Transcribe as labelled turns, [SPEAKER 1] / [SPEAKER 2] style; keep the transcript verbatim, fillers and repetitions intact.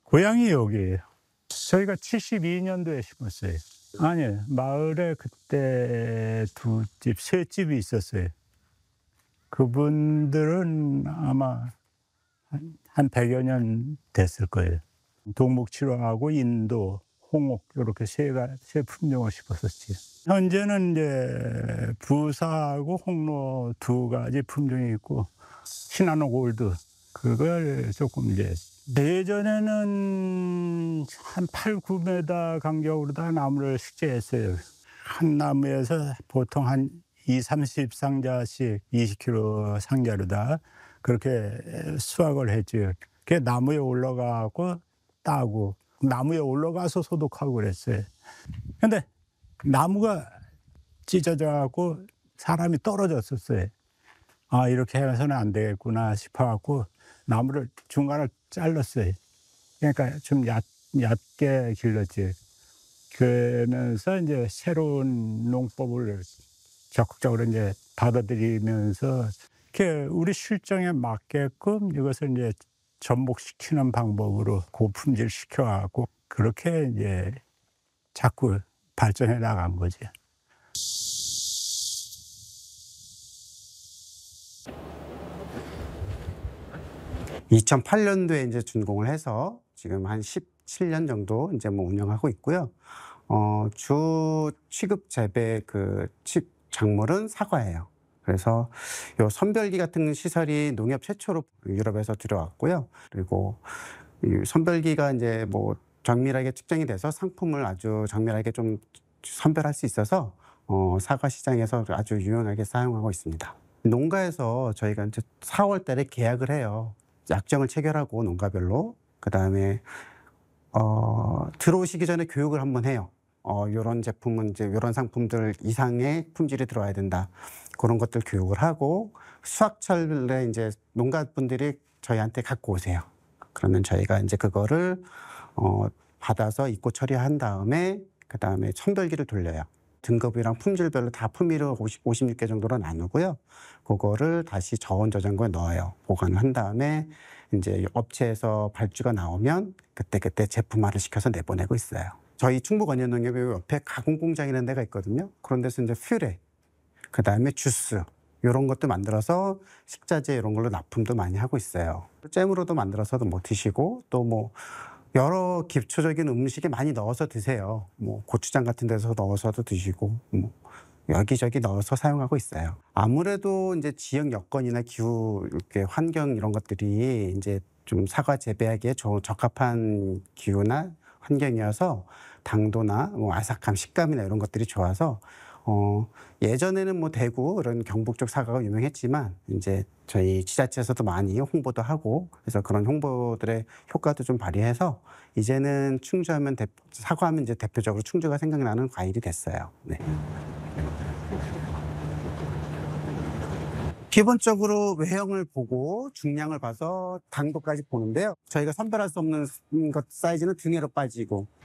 [SPEAKER 1] 고향이 여기예요. 저희가 칠십이 년도에 심었어요. 아니요. 마을에 그때 두 집, 세 집이 있었어요. 그분들은 아마 한, 한 백여 년 됐을 거예요. 동목치료하고 인도, 홍옥 이렇게 세, 가, 세 품종을 심었었지. 현재는 이제 부사하고 홍로 두 가지 품종이 있고 시나노 골드 그걸 조금 이제 예전에는 한 팔, 구 미터 간격으로 다 나무를 식재했어요. 한 나무에서 보통 한 이, 삼십 상자씩 이십 킬로그램 상자로 다 그렇게 수확을 했죠. 그 나무에 올라가고 따고 나무에 올라가서 소독하고 그랬어요. 근데 나무가 찢어져 갖고 사람이 떨어졌었어요. 아, 이렇게 해서는 안 되겠구나 싶어 갖고 나무를 중간을 잘랐어요. 그러니까 좀 얕, 얕게 길렀지. 그러면서 이제 새로운 농법을 적극적으로 이제 받아들이면서 이렇게 우리 실정에 맞게끔 이것을 이제 접목시키는 방법으로 고품질 시켜갖고 그렇게 이제 자꾸 발전해 나간 거지.
[SPEAKER 2] 이천팔 년도에 이제 준공을 해서 지금 한 십칠 년 정도 이제 뭐 운영하고 있고요. 어, 주 취급 재배 그 취, 작물은 사과예요. 그래서 요 선별기 같은 시설이 농협 최초로 유럽에서 들여왔고요. 그리고 이 선별기가 이제 뭐 정밀하게 측정이 돼서 상품을 아주 정밀하게 좀 선별할 수 있어서 어, 사과 시장에서 아주 유용하게 사용하고 있습니다. 농가에서 저희가 이제 사월 달에 계약을 해요. 약정을 체결하고 농가별로 그 다음에 어, 들어오시기 전에 교육을 한번 해요. 어, 요런 제품은 이제 요런 상품들 이상의 품질이 들어와야 된다. 그런 것들 교육을 하고 수확철에 이제 농가분들이 저희한테 갖고 오세요. 그러면 저희가 이제 그거를 어, 받아서 입고 처리한 다음에 그 다음에 선별기를 돌려요. 등급이랑 품질별로 다 품위를 오십육 개 정도로 나누고요. 그거를 다시 저온 저장고에 넣어요. 보관을 한 다음에 이제 업체에서 발주가 나오면 그때그때 제품화를 시켜서 내보내고 있어요. 저희 충북원예농협의 옆에 가공공장이라는 데가 있거든요. 그런 데서 이제 퓨레, 그 다음에 주스 이런 것도 만들어서 식자재 이런 걸로 납품도 많이 하고 있어요. 잼으로도 만들어서도 뭐 드시고 또 뭐 여러 기초적인 음식에 많이 넣어서 드세요. 뭐 고추장 같은 데서 넣어서도 드시고 뭐 여기저기 넣어서 사용하고 있어요. 아무래도 이제 지역 여건이나 기후 이렇게 환경 이런 것들이 이제 좀 사과 재배하기에 적합한 기후나 환경이어서 당도나 뭐 아삭함, 식감이나 이런 것들이 좋아서 어, 예전에는 뭐 대구 그런 경북 쪽 사과가 유명했지만 이제 저희 지자체에서도 많이 홍보도 하고 그래서 그런 홍보들의 효과도 좀 발휘해서 이제는 충주하면 대, 사과하면 이제 대표적으로 충주가 생각나는 과일이 됐어요. 네. 기본적으로 외형을 보고 중량을 봐서 당도까지 보는데요. 저희가 선별할 수 없는 것 사이즈는 등에로 빠지고